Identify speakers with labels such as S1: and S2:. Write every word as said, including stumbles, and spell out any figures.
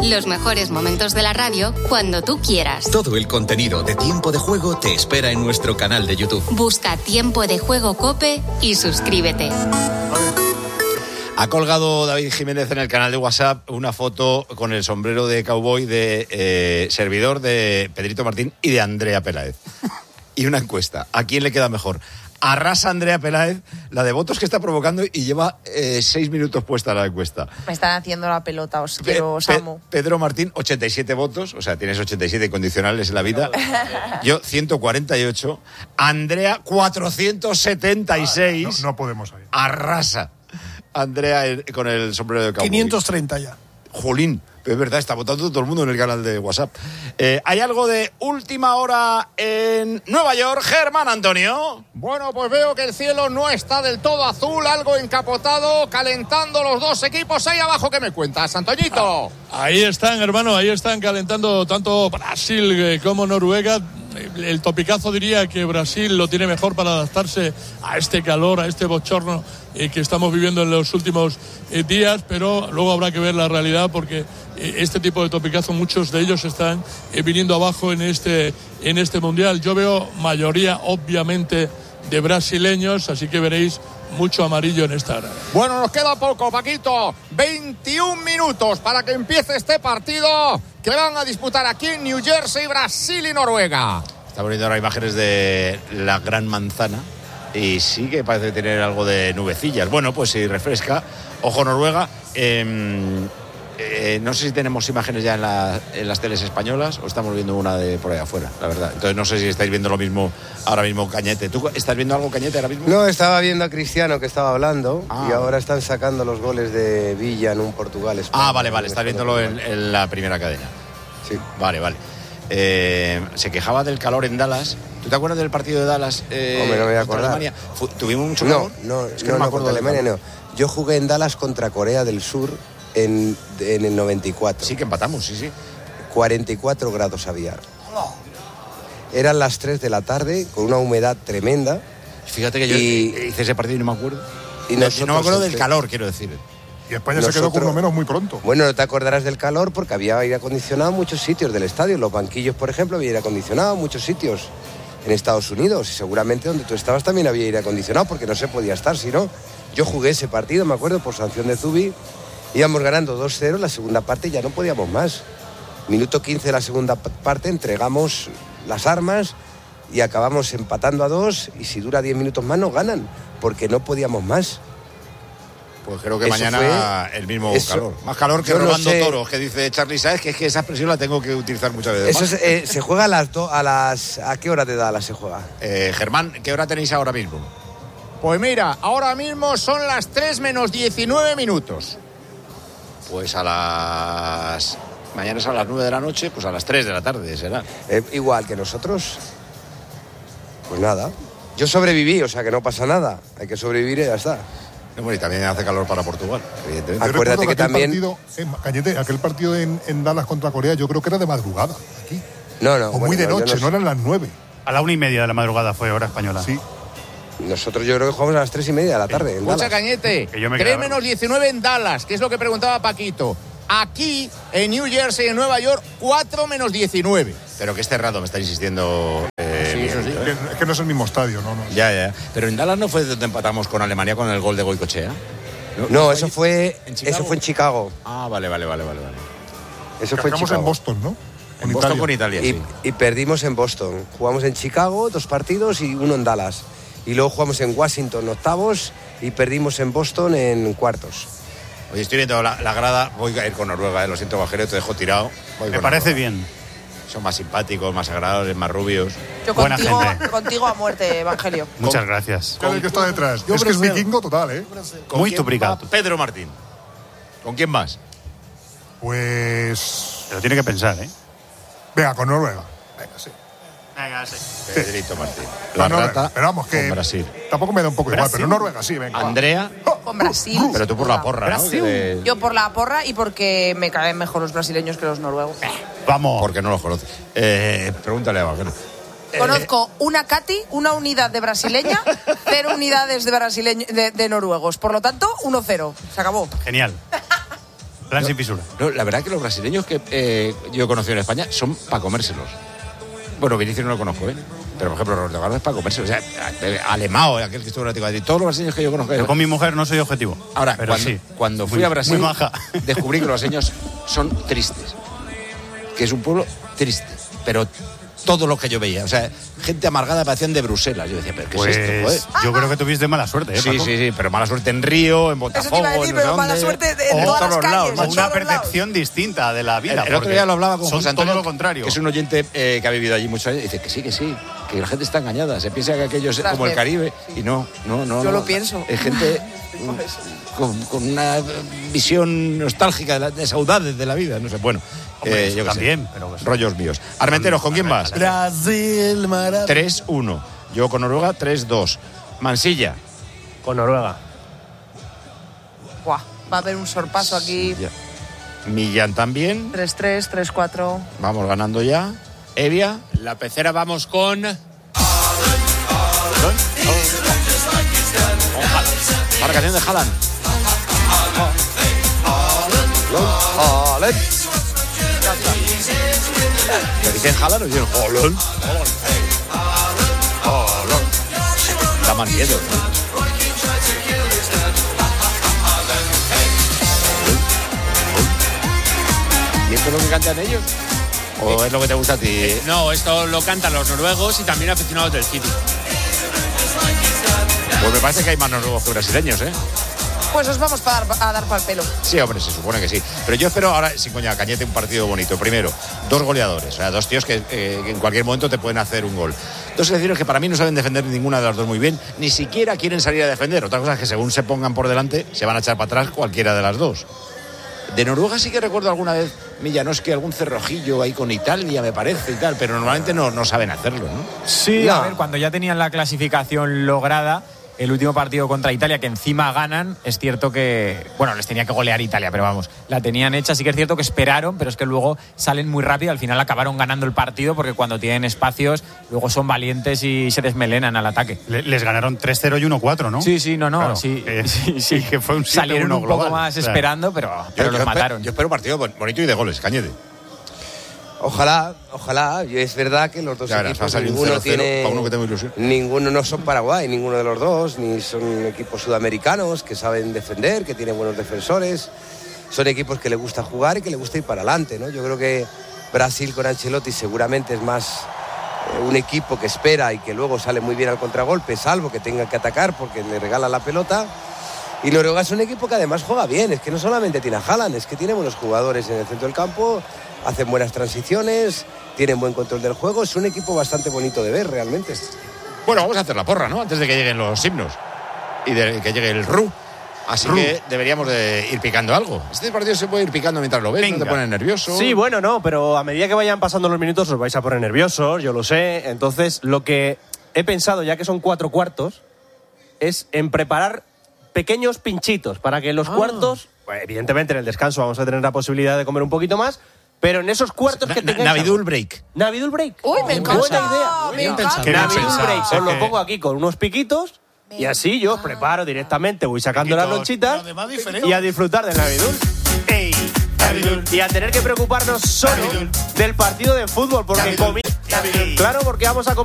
S1: Los mejores momentos de la radio cuando tú quieras.
S2: Todo el contenido de Tiempo de Juego te espera en nuestro canal de YouTube.
S1: Busca Tiempo de Juego COPE y suscríbete.
S3: Ha colgado David Jiménez en el canal de WhatsApp una foto con el sombrero de cowboy de eh, servidor de Pedrito Martín y de Andrea Peláez. Y una encuesta. ¿A quién le queda mejor? Arrasa Andrea Peláez la de votos que está provocando y lleva eh, seis minutos puesta la encuesta.
S4: Me están haciendo la pelota, os quiero, os
S3: Pe-
S4: amo.
S3: Pedro Martín, ochenta y siete votos, o sea, tienes ochenta y siete condicionales en la vida. Yo, ciento cuarenta y ocho. Andrea, cuatrocientos setenta y seis.
S5: Ah, no, no podemos ahí.
S3: Arrasa Andrea el- con el sombrero de cowboy.
S6: quinientos treinta ya.
S3: Jolín, es verdad, está votando todo el mundo en el canal de WhatsApp. Eh, ¿Hay algo de última hora en Nueva York, Germán Antonio?
S7: Bueno, pues veo que el cielo no está del todo azul, algo encapotado, calentando los dos equipos. Ahí abajo, ¿qué me cuentas, Antoñito?
S8: Ahí están, hermano, ahí están calentando tanto Brasil eh, como Noruega. El topicazo diría que Brasil lo tiene mejor para adaptarse a este calor, a este bochorno eh, que estamos viviendo en los últimos eh, días, pero luego habrá que ver la realidad porque eh, este tipo de topicazo, muchos de ellos están eh, viniendo abajo en este, en este mundial. Yo veo mayoría, obviamente, de brasileños, así que veréis mucho amarillo en esta hora.
S7: Bueno, nos queda poco, Paquito. veintiún minutos para que empiece este partido que van a disputar aquí en New Jersey, Brasil y Noruega.
S3: Estamos viendo ahora imágenes de la Gran Manzana y sí que parece tener algo de nubecillas. Bueno, pues si refresca. Ojo Noruega. Eh, eh, no sé si tenemos imágenes ya en, la, en las teles españolas o estamos viendo una de por ahí afuera, la verdad. Entonces no sé si estáis viendo lo mismo ahora mismo, Cañete. ¿Tú estás viendo algo, Cañete, ahora mismo?
S9: No, estaba viendo a Cristiano que estaba hablando
S3: ah.
S9: y ahora están sacando los goles de Villa en un Portugal-España.
S3: Ah, vale, vale, estás viéndolo en, en la primera cadena.
S9: Sí.
S3: Vale, vale. Eh, se quejaba del calor en Dallas. ¿Tú te acuerdas del partido de Dallas? Eh,
S9: Hombre, no me voy a
S3: contra
S9: acordar.
S3: Alemania? Fu- ¿Tuvimos mucho
S9: No,
S3: calor?
S9: no,
S3: es que
S9: no,
S3: no, me
S9: no,
S3: acuerdo
S9: contra
S3: del
S9: Alemania
S3: calor.
S9: no. Yo jugué en Dallas contra Corea del Sur en, en el noventa y cuatro.
S3: Sí, que empatamos, sí, sí.
S9: cuarenta y cuatro grados había. Eran las tres de la tarde con una humedad tremenda.
S3: Fíjate que yo
S9: Y-
S3: hice ese partido y no me acuerdo.
S9: Y
S3: no,
S9: nosotros
S3: no me acuerdo del
S9: entre-
S3: calor, quiero decir.
S5: Y España se quedó con uno menos muy pronto.
S9: Bueno, no te acordarás del calor porque había aire acondicionado en muchos sitios del estadio. En los banquillos, por ejemplo, había aire acondicionado en muchos sitios en Estados Unidos. Y seguramente donde tú estabas también había aire acondicionado porque no se podía estar, si no. Yo jugué ese partido, me acuerdo, por sanción de Zubi. Íbamos ganando dos cero, la segunda parte ya no podíamos más. Minuto quince de la segunda p- parte, entregamos las armas y acabamos empatando a dos. Y si dura diez minutos más, nos ganan porque no podíamos más.
S3: Pues creo que
S9: Eso
S3: mañana
S9: fue-
S3: el mismo
S9: eso-
S3: calor. Más calor que
S9: yo no
S3: robando
S9: sé.
S3: toros, que dice Charlie Sáez, que es que esa expresión la tengo que utilizar muchas veces.
S9: Eso
S3: más.
S9: es, eh, se juega a las, do- a las... ¿A qué hora de Dallas se juega?
S3: Eh, Germán, ¿qué hora tenéis ahora mismo?
S7: Pues mira, ahora mismo son las tres menos diecinueve minutos.
S3: Pues a las... Mañana es a las nueve de la noche, pues a las tres de la tarde será.
S9: Eh, igual que nosotros. Pues nada. Yo sobreviví, o sea que no pasa nada. Hay que sobrevivir y ya está.
S3: No, bueno, y también hace calor para Portugal, evidentemente.
S5: Yo
S9: Acuérdate
S5: recuerdo
S9: que
S5: aquel
S9: también-
S5: partido, eh, Cañete, aquel partido en, en Dallas contra Corea, yo creo que era de madrugada, aquí.
S9: No, no.
S5: O
S9: bueno,
S5: muy de
S9: no, yo
S5: noche,
S9: no
S5: no,
S9: sé.
S5: eran las nueve.
S10: A la una y media de la madrugada fue hora española.
S5: Sí.
S9: Nosotros yo creo que jugamos a las tres y media de la tarde. En
S7: Escucha,
S9: Dallas.
S7: Cañete,
S10: Que yo me
S7: tres
S10: quedaba.
S7: menos diecinueve en Dallas, que es lo que preguntaba Paquito. Aquí, en New Jersey, en Nueva York, cuatro menos diecinueve.
S3: Pero que es cerrado, me está insistiendo. Eh,
S7: Sí, eso sí.
S3: Miguel,
S5: Que-
S3: ¿eh?
S5: Es que no es el mismo estadio, ¿no? no.
S3: Ya, ya. Pero en Dallas no fue donde empatamos con Alemania con el gol de Goicoechea.
S9: No, eso fue,
S3: ¿En Chicago?
S9: eso fue en Chicago.
S3: Ah, vale, vale, vale, vale. vale.
S9: Eso
S5: Que
S9: fue en
S5: acabamos
S9: Chicago.
S5: en Boston, ¿no?
S3: En Boston con Italia,
S9: Y,
S3: sí.
S9: y perdimos en Boston. Jugamos en Chicago, dos partidos y uno en Dallas. Y luego jugamos en Washington, octavos, y perdimos en Boston en cuartos.
S3: Oye, estoy viendo la, la grada, voy a ir con Noruega, eh, lo siento, Guajero, te dejo tirado. Voy
S10: Me
S3: con
S10: parece
S3: Noruega.
S10: bien.
S3: Son más simpáticos, más agradables, más rubios.
S4: Yo
S10: Buena
S4: contigo,
S10: gente.
S4: contigo a muerte, Evangelio.
S10: Muchas gracias.
S5: ¿Cuál es el que está detrás?
S6: Yo
S5: es que es
S6: Brasil.
S5: vikingo total, ¿eh?
S3: ¿Con
S10: Muy
S3: quién
S10: obrigado.
S3: va Pedro Martín. ¿Con quién más?
S5: Pues...
S10: Pero tiene que pensar, ¿eh?
S5: Venga, con Noruega. Venga, sí.
S10: Venga, sí.
S3: Pedrito Martín. La
S5: Con Noruega.
S3: rata
S5: Pero vamos, que
S3: con Brasil.
S5: tampoco me da un poco igual,
S10: Brasil.
S5: pero Noruega sí, venga. va.
S3: Andrea,
S4: Con Brasil.
S3: pero tú por la porra, ¿no?
S10: Brasil.
S3: Que de-
S4: Yo por la porra y porque me caen mejor los brasileños que los noruegos.
S10: Vamos.
S3: Porque no los conoces. Eh, pregúntale a Guajero.
S4: Conozco una Cati, una unidad de brasileña, cero unidades de, brasileño, de, de noruegos. Por lo tanto, uno cero. Se acabó.
S10: Genial. Plan
S3: no,
S10: sin fisura.
S3: No, la verdad que los brasileños que eh, yo he conocido en España son para comérselos. Bueno, Vinicius no lo conozco, ¿eh? Pero, por ejemplo, Roberto Carlos es para comérselos. O sea, Alemão, aquel que estuvo en el Atlético de Madrid, todos los brasileños que yo conozco.
S10: Yo con mi mujer no soy objetivo.
S3: Ahora,
S10: pero
S3: cuando,
S10: sí.
S3: cuando fui
S10: muy,
S3: a Brasil,
S10: muy maja.
S3: descubrí que los brasileños son tristes. Que es un pueblo triste. Pero todo lo que yo veía, o sea, gente amargada parecían de Bruselas. Yo decía, ¿pero qué
S10: pues,
S3: es esto, joder?
S10: Yo creo que tuviste mala suerte, ¿eh,
S3: Sí,
S10: Paco?
S3: sí, sí, pero mala suerte en Río, en Botafogo,
S4: Eso te iba a decir,
S3: en
S4: pero
S3: no sé
S4: mala
S3: dónde,
S4: suerte de- en
S3: o
S4: todas
S3: todos
S4: las
S3: los
S4: calles,
S3: lados.
S4: en
S10: Una
S4: todos lados.
S10: percepción distinta de la vida.
S3: El, el otro
S10: porque
S3: día lo hablaba con
S10: son
S3: José Antonio,
S10: todo lo contrario.
S3: que es un oyente eh, que ha vivido allí muchos años, y dice que sí, que sí, que la gente está engañada, se piensa que aquello es
S4: Estás
S3: como el
S4: bien.
S3: Caribe, y no, no, no.
S4: Yo
S3: no.
S4: lo pienso.
S3: Es gente con, con una visión nostálgica de, la, de saudades de la vida, no sé, bueno.
S10: Hombre,
S3: eh, yo qué sé.
S10: también, pero que-
S3: rollos míos. Armenteros, ¿con quién vas?
S6: Brasil, maravilla.
S3: tres uno. Yo con Noruega, tres dos. Mansilla.
S6: Con Noruega.
S4: Buah, va a haber un sorpaso aquí.
S3: Ya. Millán también.
S4: tres tres, tres cuatro.
S3: Vamos ganando ya. Evia.
S11: La pecera vamos con...
S3: Para canción de Haaland. ¿Te dicen Haaland o dicen Haaland? Haaland. Da más miedo, ¿no? ¿Y esto es lo que cantan ellos? ¿O es lo que te gusta a ti?
S11: No, esto lo cantan los noruegos y también aficionados del City.
S3: Pues me parece que hay más noruegos que brasileños, ¿eh?
S4: Pues os vamos pa dar, a dar pa'l pelo.
S3: Sí, hombre, se supone que sí. Pero yo espero ahora, sin coña, Cañete, un partido bonito. Primero, dos goleadores, o sea, dos tíos que, eh, que en cualquier momento te pueden hacer un gol. Dos selecciones que para mí no saben defender ninguna de las dos muy bien, ni siquiera quieren salir a defender. Otra cosa es que según se pongan por delante, se van a echar para atrás cualquiera de las dos. De Noruega sí que recuerdo alguna vez, Millanoski, algún cerrojillo ahí con Italia, me parece, y tal, pero normalmente no, no saben hacerlo, ¿no?
S12: Sí,
S3: No.
S12: a ver, cuando ya tenían la clasificación lograda, el último partido contra Italia, que encima ganan, es cierto que, bueno, les tenía que golear Italia, pero vamos, la tenían hecha, sí que es cierto que esperaron, pero es que luego salen muy rápido, al final acabaron ganando el partido, porque cuando tienen espacios, luego son valientes y se desmelenan al ataque.
S10: Le- Les ganaron tres cero y uno cuatro, ¿no?
S12: Sí, sí, no, no,
S10: Claro,
S12: sí,
S10: eh,
S12: sí, sí.
S10: que fue un siete uno
S12: Salieron un poco
S10: global.
S12: más
S10: O sea,
S12: esperando, pero, pero
S3: yo,
S12: los
S3: yo espe-
S12: mataron.
S3: Yo espero un partido bon- bonito y de goles, Cañete.
S9: Ojalá, ojalá. Y es verdad que los dos
S3: Ya verás,
S9: equipos
S3: va a salir un
S9: ninguno
S3: cero cero,
S9: tiene,
S3: para uno que tengo ilusión.
S9: ninguno no son Paraguay, ninguno de los dos, ni son equipos sudamericanos que saben defender, que tienen buenos defensores. Son equipos que le gusta jugar y que le gusta ir para adelante, ¿no? Yo creo que Brasil con Ancelotti seguramente es más eh, un equipo que espera y que luego sale muy bien al contragolpe, salvo que tenga que atacar porque le regala la pelota. Y Noruega es un equipo que además juega bien, es que no solamente tiene a Haaland, es que tiene buenos jugadores en el centro del campo, hacen buenas transiciones, tienen buen control del juego, es un equipo bastante bonito de ver realmente.
S3: Bueno, vamos a hacer la porra, ¿no? Antes de que lleguen los himnos y de que llegue el R U. Así
S10: Ru.
S3: que deberíamos de ir picando algo. Este partido se puede ir picando mientras lo ves, no
S10: Venga.
S3: te pones nervioso.
S6: Sí, bueno, no, pero a medida que vayan pasando los minutos os vais a poner nerviosos, yo lo sé. Entonces, lo que he pensado, ya que son cuatro cuartos, es en preparar pequeños pinchitos para que en los
S8: Ah.
S6: cuartos, pues, evidentemente en el descanso vamos a tener la posibilidad de comer un poquito más, pero en esos cuartos que
S3: Na-
S6: tengáis...
S3: Navidul break.
S6: Navidul break.
S4: Uy, me
S6: Buena
S4: encanta.
S6: idea.
S4: Me
S8: Bien
S4: encanta.
S8: pensado.
S10: Qué bien
S6: Navidul
S10: pensado,
S6: break.
S10: sí
S6: Os lo
S10: que-
S6: pongo aquí con unos piquitos y así yo os preparo directamente, voy sacando las
S10: Piquitos.
S6: lonchitas
S8: Pero además diferente.
S6: y a disfrutar del Navidul.
S10: ¡Ey! Navidul.
S6: Y a tener que preocuparnos solo
S10: Navidul.
S6: del partido de fútbol, porque
S10: Navidul.
S6: comi-
S10: Navidul.
S6: Claro, porque vamos a comer